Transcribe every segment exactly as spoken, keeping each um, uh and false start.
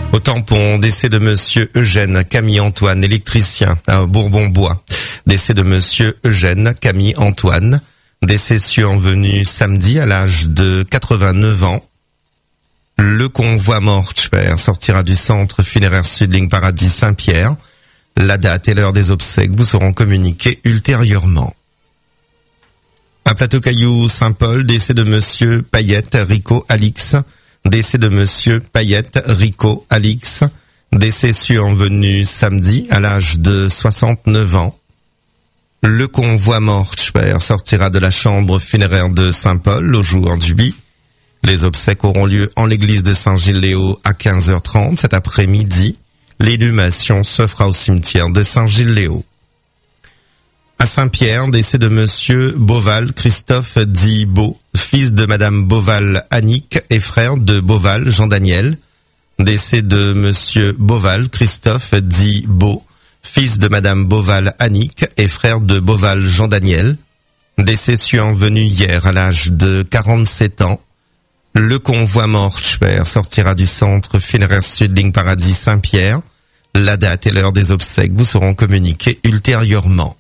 Au tampon, décès de monsieur Eugène Camille Antoine, électricien à Bourbon-Bois. Décès de monsieur Eugène Camille Antoine, décès survenu samedi à l'âge de quatre-vingt-neuf ans. Le convoi mortuaire sortira du centre funéraire Sud-Ligne Paradis Saint-Pierre. La date et l'heure des obsèques vous seront communiquées ultérieurement. À Plateau-Caillou Saint-Paul, décès de monsieur Payette Rico Alix. Décès de monsieur Payette Rico Alix. Décès survenu samedi à l'âge de soixante-neuf ans. Le convoi mortuaire sortira de la chambre funéraire de Saint-Paul au jour du huit. Les obsèques auront lieu en l'église de Saint-Gilles-Léo à quinze heures trente cet après-midi. L'inhumation se fera au cimetière de Saint-Gilles-Léo. À Saint-Pierre, décès de monsieur Beauval Christophe dit Beau, fils de madame Beauval Annick et frère de Beauval Jean-Daniel. Décès de monsieur Beauval Christophe dit Beau, fils de madame Beauval Annick et frère de Beauval Jean-Daniel. Décès survenu hier à l'âge de quarante-sept ans. Le convoi mortuaire sortira du centre funéraire Sud-Ligne Paradis Saint-Pierre. La date et l'heure des obsèques vous seront communiquées ultérieurement.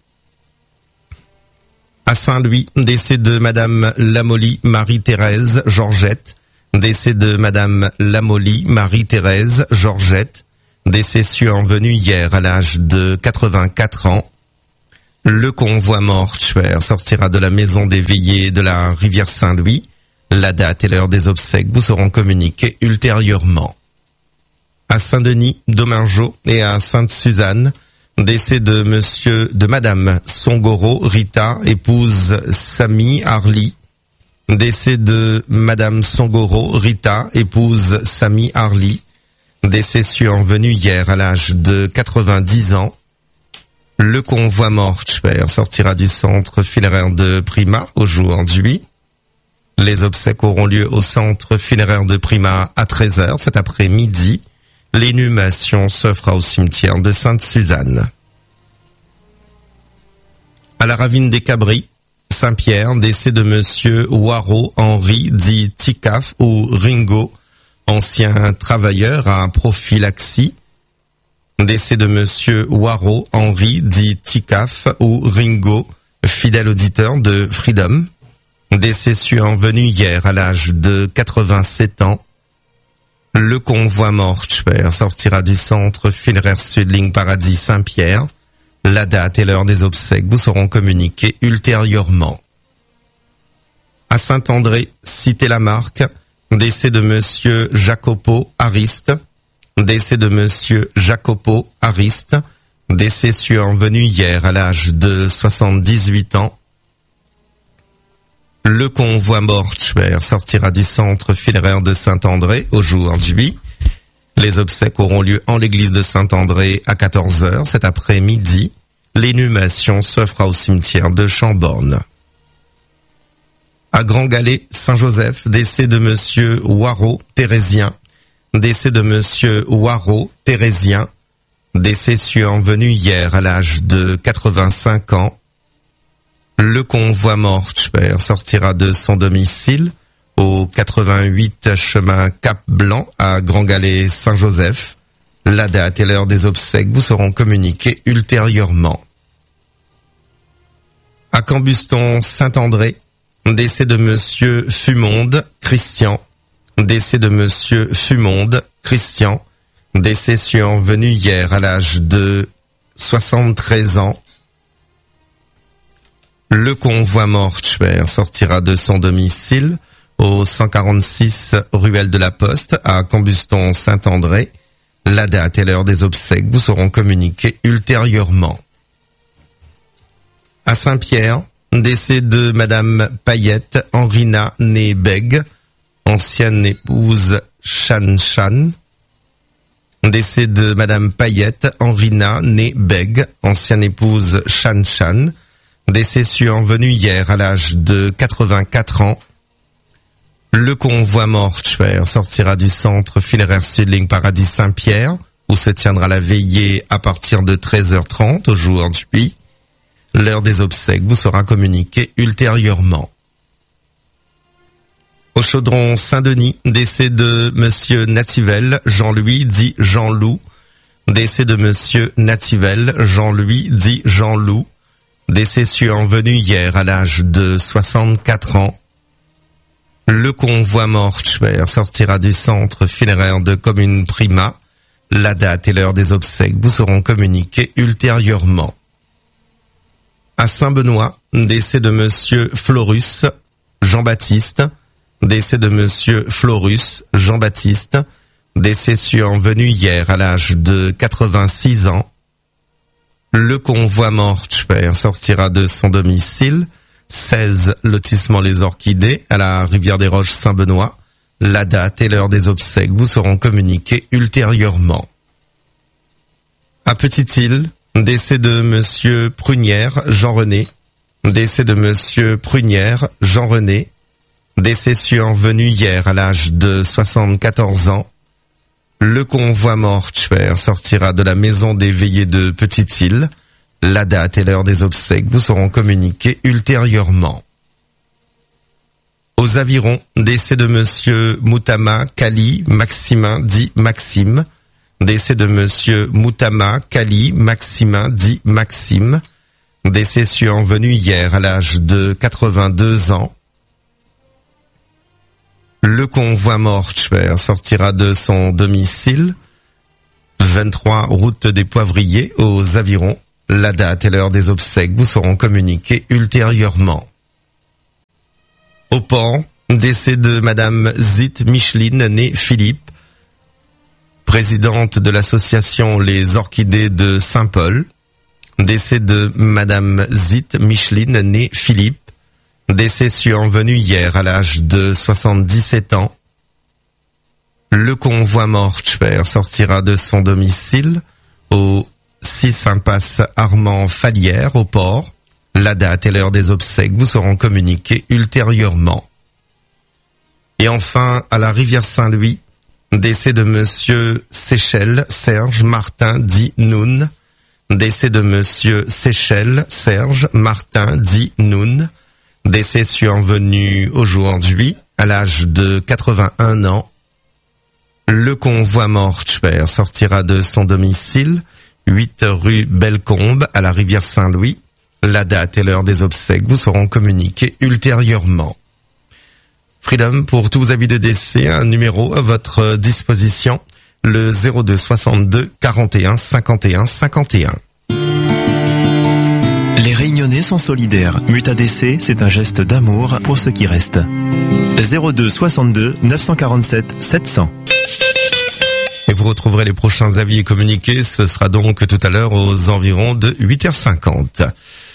À Saint-Louis, décès de madame Lamolly Marie-Thérèse Georgette. Décès de madame Lamolly Marie-Thérèse Georgette. Décès survenu hier à l'âge de quatre-vingt-quatre ans. Le convoi mortuaire sortira de la maison des veillées de la rivière Saint-Louis. La date et l'heure des obsèques vous seront communiquées ultérieurement. À Saint-Denis, Domingeau et à Sainte-Suzanne, décès de monsieur, de madame Songoro Rita, épouse Samy Harly. Décès de madame Songoro Rita, épouse Samy Harly. Décès survenu hier à l'âge de quatre-vingt-dix ans. Le convoi mortuaire sortira du centre funéraire de Prima au jour du huit. Les obsèques auront lieu au centre funéraire de Prima à treize heures cet après-midi. L'inhumation se fera au cimetière de Sainte-Suzanne. À la ravine des Cabris, Saint-Pierre, décès de monsieur Waro Henri dit Ticaf ou Ringo, ancien travailleur à prophylaxie. Décès de monsieur Waro Henri dit Ticaf ou Ringo, fidèle auditeur de Freedom. Décès survenu hier à l'âge de quatre-vingt-sept ans. Le convoi mortuaire sortira du centre funéraire Sud-Ligne Paradis Saint-Pierre. La date et l'heure des obsèques vous seront communiquées ultérieurement. À Saint-André, cité Lamarque, décès de monsieur Jacopo Ariste. Décès de monsieur Jacopo Ariste. Décès survenu hier à l'âge de soixante-dix-huit ans. Le convoi mortuaire sortira du centre funéraire de Saint-André au jour du huit. Les obsèques auront lieu en l'église de Saint-André à quatorze heures cet après-midi. L'inhumation se fera au cimetière de Chamborne. À Grand-Galais, Saint-Joseph, décès de monsieur Waro Thérésien. Décès de monsieur Waro Thérésien. Décès survenu hier à l'âge de quatre-vingt-cinq ans. Le convoi mortuaire sortira de son domicile au quatre-vingt-huit chemin Cap Blanc à Grand-Galais Saint-Joseph. La date et l'heure des obsèques vous seront communiquées ultérieurement. À Cambuston Saint-André, décès de monsieur Fumonde Christian. Décès de monsieur Fumonde Christian. Décès survenu hier à l'âge de soixante-treize ans. Le convoi mortuaire sortira de son domicile au cent quarante-six ruelle de la Poste à Cambuston Saint-André. La date et l'heure des obsèques vous seront communiquées ultérieurement. À Saint-Pierre, décès de madame Payette Henrina née Beg, ancienne épouse Chan Chan. Décès de madame Payette Henrina née Beg, ancienne épouse Chan Chan. Décès survenu hier à l'âge de quatre-vingt-quatre ans. Le convoi mortuaire sortira du centre funéraire Sud-Ligne Paradis Saint-Pierre, où se tiendra la veillée à partir de treize heures trente au jour du huit. L'heure des obsèques vous sera communiquée ultérieurement. Au Chaudron Saint-Denis, décès de monsieur Nativelle, Jean-Louis dit Jean-Loup. Décès de monsieur Nativelle, Jean-Louis dit Jean-Loup. Décès survenu hier à l'âge de soixante-quatre ans. Le convoi mortuaire sortira du centre funéraire de commune Prima. La date et l'heure des obsèques vous seront communiquées ultérieurement. À Saint-Benoît, décès de monsieur Florus Jean-Baptiste. Décès de monsieur Florus Jean-Baptiste. Décès survenu hier à l'âge de quatre-vingt-six ans. Le convoi mortuaire sortira de son domicile, seize lotissement Les Orchidées, à la Rivière des Roches Saint-Benoît. La date et l'heure des obsèques vous seront communiquées ultérieurement. À Petite-Île, décès de monsieur Prunière Jean-René. Décès de monsieur Prunière Jean-René. Décès survenu hier à l'âge de soixante-quatorze ans. Le convoi mortuaire sortira de la maison des veillées de Petite-Île. La date et l'heure des obsèques vous seront communiquées ultérieurement. Aux Avirons, décès de monsieur Moutama Kali Maximin dit Maxime. Décès de monsieur Moutama Kali Maximin dit Maxime. Décès survenu hier à l'âge de quatre-vingt-deux ans. Le convoi mortuaire sortira de son domicile, vingt-trois route des Poivriers aux Avirons. La date et l'heure des obsèques vous seront communiquées ultérieurement. Au Port, décès de madame Zit Micheline née Philippe, présidente de l'association Les Orchidées de Saint-Paul. Décès de madame Zit Micheline née Philippe. Décès survenu hier à l'âge de soixante-dix-sept ans. Le convoi mortuaire sortira de son domicile au six impasse Armand Falière au Port. La date et l'heure des obsèques vous seront communiquées ultérieurement. Et enfin, à la Rivière Saint-Louis, décès de monsieur Séchelle Serge Martin dit Noun. Décès de monsieur Séchelle Serge Martin dit Noun. Décès survenu aujourd'hui à l'âge de quatre-vingt-un ans. Le convoi mortuaire sortira de son domicile, huit rue Bellecombe à la Rivière Saint-Louis. La date et l'heure des obsèques vous seront communiquées ultérieurement. Freedom, pour tous avis de décès, un numéro à votre disposition, le zéro deux soixante-deux quarante et un cinquante et un cinquante et un. Les Réunionnais sont solidaires. Mutadc, c'est un geste d'amour pour ceux qui restent. zéro deux soixante-deux neuf cent quarante-sept sept cents. Et vous retrouverez les prochains avis et communiqués. Ce sera donc tout à l'heure aux environs de huit heures cinquante.